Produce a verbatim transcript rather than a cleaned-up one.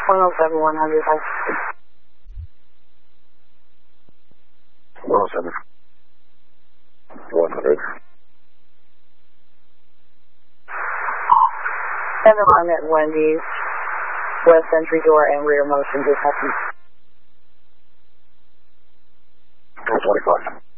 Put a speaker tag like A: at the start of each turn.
A: one oh seven, one hundred.
B: one oh seven, one hundred.
A: Seven, I'm at Wendy's. West entry door and rear motion detected.
B: one twenty-five.